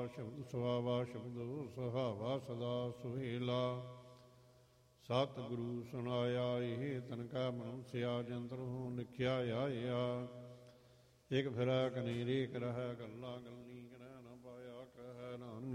ਸ਼ਬਦ ਸੁਹਾਵਾ ਸ਼ਬਦ ਸੁਹਾਵਾ ਸਦਾ ਸੁਹੇਲਾ। ਸਤਿਗੁਰੂ ਸੁਣਾਇਆ ਇਹ ਤਨਕਾ ਮਨੁਸਿਆ ਜੰਤਰੋਂ ਲਿਖਿਆ ਆਇਆ। ਇਕ ਫਿਰੈ ਕਨੇਰੇ ਕਰਹਿ ਗੱਲਾਂ ਗੱਲੀ ਕਰਹਿ ਨ ਪਾਇਆ ਕਹਿ ਨਾਨਕ